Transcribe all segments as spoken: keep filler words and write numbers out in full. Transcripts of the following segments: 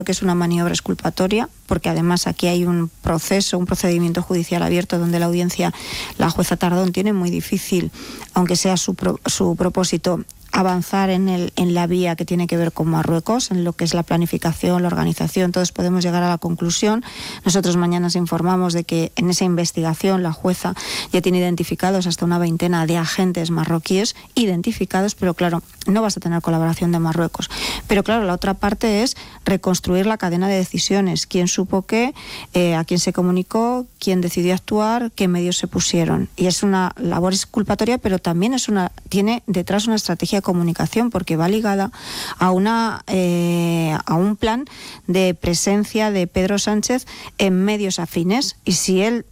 que es una maniobra exculpatoria, porque además aquí hay un proceso, un procedimiento judicial abierto donde la audiencia, la jueza Tardón, tiene muy difícil, aunque sea su, pro, su propósito, avanzar en, el, en la vía que tiene que ver con Marruecos, en lo que es la planificación, la organización. Entonces podemos llegar a la conclusión. Nosotros mañana os informamos de que en esa investigación la jueza ya tiene identificados hasta una veintena de agentes marroquíes identificados, pero claro, no vas a tener colaboración de Marruecos. Pero claro, la otra parte es reconstruir la cadena de decisiones. ¿Quién supo qué? Eh, ¿A quién se comunicó? ¿Quién decidió actuar? ¿Qué medios se pusieron? Y es una labor exculpatoria, pero también es una, tiene detrás una estrategia de comunicación, porque va ligada a una eh, a un plan de presencia de Pedro Sánchez en medios afines, y si él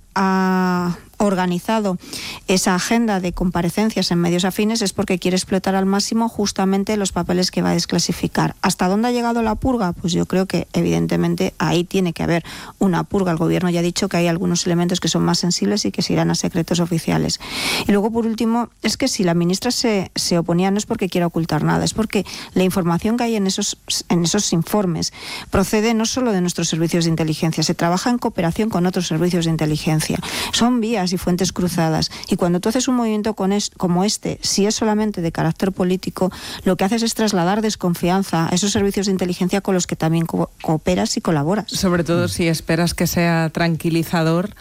ha organizado esa agenda de comparecencias en medios afines es porque quiere explotar al máximo justamente los papeles que va a desclasificar. ¿Hasta dónde ha llegado la purga? Pues yo creo que evidentemente ahí tiene que haber una purga. El gobierno ya ha dicho que hay algunos elementos que son más sensibles y que se irán a secretos oficiales. Y luego, por último, es que si la ministra se, se oponía no es porque quiera ocultar nada, es porque la información que hay en esos, en esos informes procede no solo de nuestros servicios de inteligencia, se trabaja en cooperación con otros servicios de inteligencia. Son vías y fuentes cruzadas, y cuando tú haces un movimiento con es, como este, si es solamente de carácter político, lo que haces es trasladar desconfianza a esos servicios de inteligencia con los que también co- cooperas y colaboras. Sobre todo si esperas que sea tranquilizador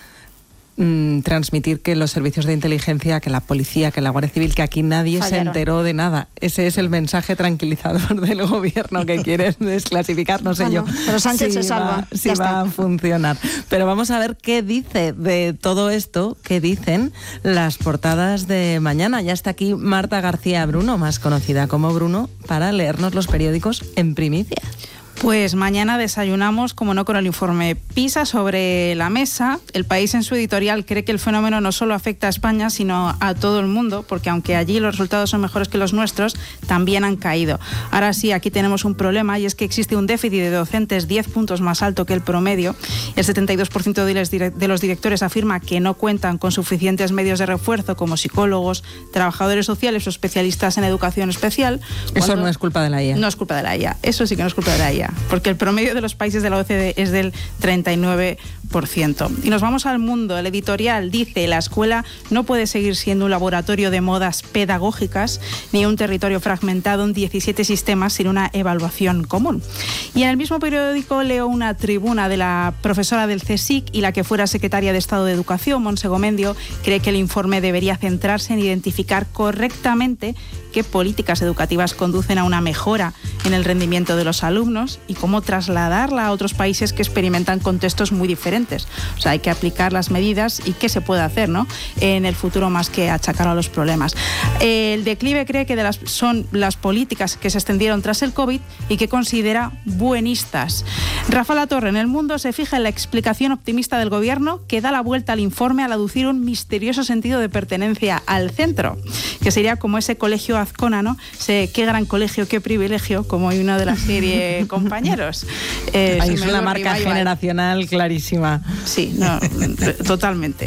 mmm, transmitir que los servicios de inteligencia, que la policía, que la Guardia Civil, que aquí nadie Fallaron. se enteró de nada. Ese es el mensaje tranquilizador del gobierno que quiere desclasificar, no sé bueno, yo. Pero Sánchez si se salva. Va, si va a funcionar. Pero vamos a ver qué dice de todo esto, qué dicen las portadas de mañana. Ya está aquí Marta García Bruno, más conocida como Bruno, para leernos los periódicos en primicia. Pues mañana desayunamos, como no, con el informe PISA sobre la mesa. El País, en su editorial, cree que el fenómeno no solo afecta a España, sino a todo el mundo, porque aunque allí los resultados son mejores que los nuestros, también han caído. Ahora sí, aquí tenemos un problema, y es que existe un déficit de docentes diez puntos más alto que el promedio. El setenta y dos por ciento de los directores afirma que no cuentan con suficientes medios de refuerzo, como psicólogos, trabajadores sociales o especialistas en educación especial. Eso no es culpa de la I A. No es culpa de la I A. Eso sí que no es culpa de la I A. Porque el promedio de los países de la O C D E es del treinta y nueve por ciento. Y nos vamos al Mundo. El editorial dice: la escuela no puede seguir siendo un laboratorio de modas pedagógicas ni un territorio fragmentado en diecisiete sistemas sin una evaluación común. Y en el mismo periódico leo una tribuna de la profesora del CSIC y la que fuera secretaria de Estado de Educación, Montse Gomendio, cree que el informe debería centrarse en identificar correctamente qué políticas educativas conducen a una mejora en el rendimiento de los alumnos y cómo trasladarla a otros países que experimentan contextos muy diferentes. O sea, hay que aplicar las medidas y qué se puede hacer, ¿no?, en el futuro, más que achacar a los problemas. El declive cree que de las, son las políticas que se extendieron tras el COVID y que considera buenistas. Rafa Latorre, en El Mundo, se fija en la explicación optimista del gobierno, que da la vuelta al informe al aducir un misterioso sentido de pertenencia al centro, que sería como ese colegio Azcona, ¿no? Sé, qué gran colegio, qué privilegio, como hay una de la serie Compañeros. Eh, Ahí es una marca revival. generacional clarísima. Sí, no, totalmente.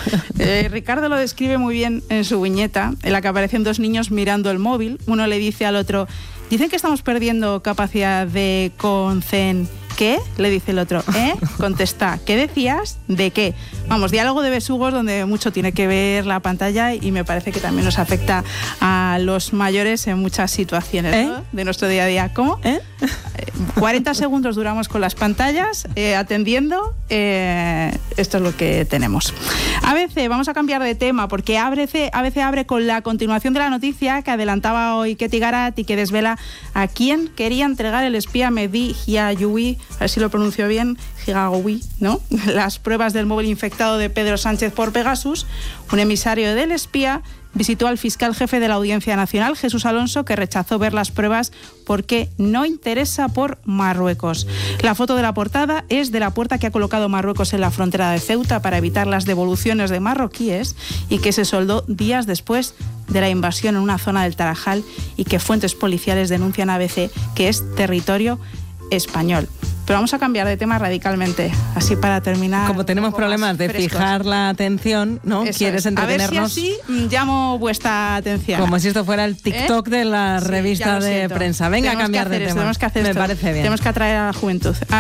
Eh, Ricardo lo describe muy bien en su viñeta, en la que aparecen dos niños mirando el móvil. Uno le dice al otro: dicen que estamos perdiendo capacidad de concen... ¿Qué? Le dice el otro. ¿Eh? Contesta. ¿Qué decías? ¿De qué? Vamos, diálogo de besugos donde mucho tiene que ver la pantalla, y me parece que también nos afecta a los mayores en muchas situaciones, ¿eh?, ¿no?, de nuestro día a día. ¿Cómo? ¿Eh? cuarenta segundos duramos con las pantallas eh, atendiendo. Eh, esto es lo que tenemos. A B C, vamos a cambiar de tema, porque A B C, A B C abre con la continuación de la noticia que adelantaba hoy Ketty Garat y que desvela a quién quería entregar el espía Mehdi Hiayoui, a ver si lo pronuncio bien, Hiayoui, ¿no?, las pruebas del móvil infectado de Pedro Sánchez por Pegasus. Un emisario del espía visitó al fiscal jefe de la Audiencia Nacional, Jesús Alonso, que rechazó ver las pruebas porque no interesa por Marruecos. La foto de la portada es de la puerta que ha colocado Marruecos en la frontera de Ceuta para evitar las devoluciones de marroquíes, y que se soldó días después de la invasión en una zona del Tarajal, y que fuentes policiales denuncian a A B C que es territorio español. Pero vamos a cambiar de tema radicalmente, así para terminar. Como tenemos problemas de frescos. Fijar la atención, ¿no? Eso ¿Quieres es. entretenernos? A ver si así llamo vuestra atención. Como si esto fuera el TikTok ¿Eh? de la sí, revista de prensa. Venga, tenemos a cambiar de tema. Tenemos que hacer Me esto. parece bien. Tenemos que atraer a la juventud.